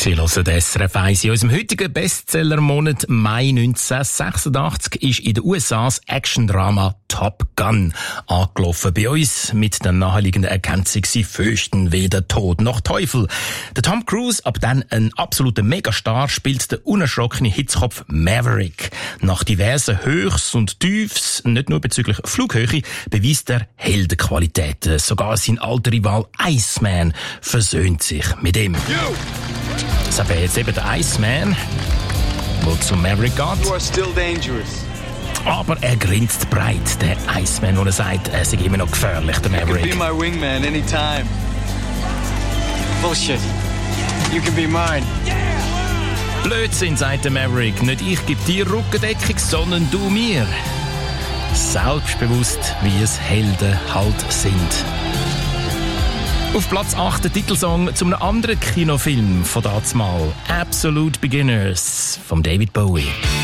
Sie hören den SRF 1. In unserem heutigen Bestsellermonat Mai 1986 ist in den USA das Action-Drama Top Gun angelaufen. Bei uns mit der naheliegenden Ergänzung, sie fürchten weder Tod noch Teufel. Der Tom Cruise, ab dann ein absoluter Megastar, spielt der unerschrockene Hitzkopf Maverick. Nach diversen Höchst und Tiefs, nicht nur bezüglich Flughöhe, beweist er Heldenqualitäten. Sogar sein alter Rival Iceman versöhnt sich mit ihm. Das wäre jetzt eben der Iceman, der zu Maverick geht. You are still dangerous. Aber er grinst breit, der Iceman, wo er sagt, er sei immer noch gefährlich, der Maverick. You can be my wingman anytime. Bullshit. You can be mine. Blödsinn, sagt der Maverick. Nicht ich gebe dir Rückendeckung, sondern du mir. Selbstbewusst, wie es Helden halt sind. Auf Platz 8 der Titelsong zu einem anderen Kinofilm von dazumal. Absolute Beginners von David Bowie.